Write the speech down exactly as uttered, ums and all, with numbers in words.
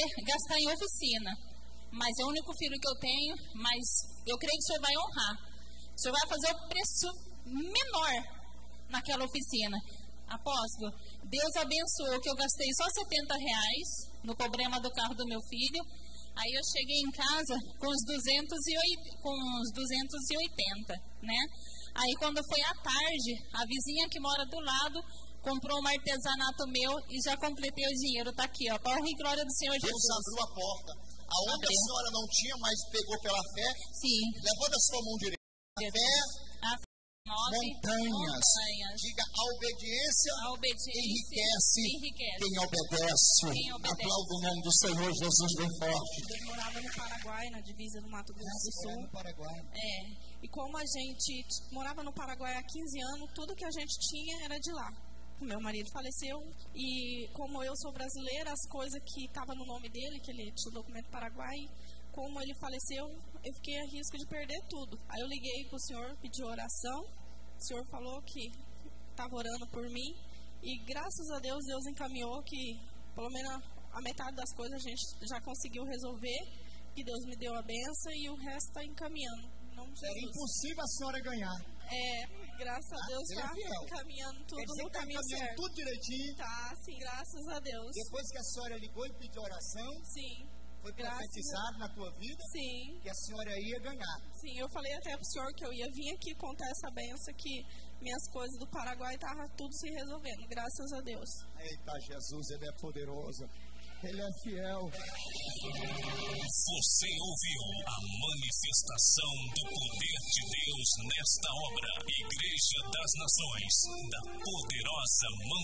gastar em oficina, mas é o único filho que eu tenho, mas eu creio que o senhor vai honrar. O senhor vai fazer o preço menor naquela oficina. Apóstolo, Deus abençoou que eu gastei só setenta reais no problema do carro do meu filho. Aí eu cheguei em casa com os duzentos e oitenta, né? Aí quando foi à tarde, a vizinha que mora do lado comprou um artesanato meu e já completei o dinheiro. Tá aqui, ó. Para honra e glória do Senhor Jesus. Deus abriu a porta. Aonde a senhora não tinha, mas pegou pela fé. Sim. Levanta a sua mão direita. A fé. A fé move montanhas. montanhas. Diga, a obediência, a obediência enriquece, enriquece. Quem, obedece. quem obedece. Aplauda o nome do Senhor Jesus bem forte. Eu morava no Paraguai, na divisa do Mato Grosso do Sul. No Paraguai. É. E como a gente morava no Paraguai há quinze anos, tudo que a gente tinha era de lá. O meu marido faleceu e como eu sou brasileira, as coisas que estavam no nome dele, que ele tinha o documento paraguai, como ele faleceu, eu fiquei a risco de perder tudo. Aí eu liguei para o senhor, pedi oração, o senhor falou que estava orando por mim e graças a Deus, Deus encaminhou que pelo menos a metade das coisas a gente já conseguiu resolver, que Deus me deu a benção e o resto está encaminhando. Era impossível a senhora ganhar. É, graças a Deus está encaminhando tudo no caminho certo. Tudo direitinho. Tá, sim, graças a Deus. Depois que a senhora ligou e pediu oração, sim, foi profetizado na tua vida, sim, que a senhora ia ganhar. Sim, eu falei até pro senhor que eu ia vir aqui contar essa benção, que minhas coisas do Paraguai estavam tudo se resolvendo, graças a Deus. Eita, Jesus, Ele é poderoso. Ele é fiel. Você ouviu a manifestação do poder de Deus nesta obra, Igreja das Nações, da poderosa